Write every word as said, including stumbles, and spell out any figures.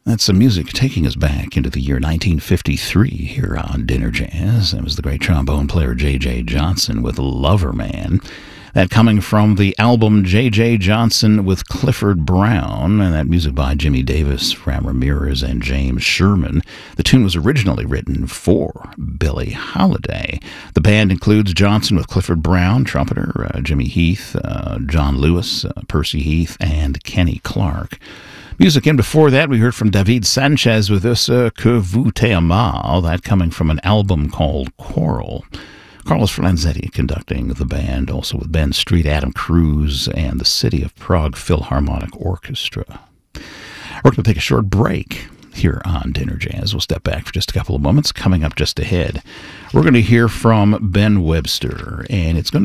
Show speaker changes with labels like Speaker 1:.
Speaker 1: That's some music taking us back into the year nineteen fifty-three here on Dinner Jazz. That was the great trombone player J J. Johnson with Lover Man. That coming from the album J J. Johnson with Clifford Brown, and that music by Jimmy Davis, Ram Ramirez, and James Sherman. The tune was originally written for Billie Holiday. The band includes Johnson with Clifford Brown, trumpeter, uh, Jimmy Heath, uh, John Lewis, uh, Percy Heath, and Kenny Clark. Music in before that, we heard from David Sanchez with Usa Que Vous T'aimez, that coming from an album called Quarrel. Carlos Franzetti conducting the band, also with Ben Street, Adam Cruz, and the City of Prague Philharmonic Orchestra. We're going to take a short break here on Dinner Jazz. We'll step back for just a couple of moments. Coming up just ahead, we're going to hear from Ben Webster, and it's going to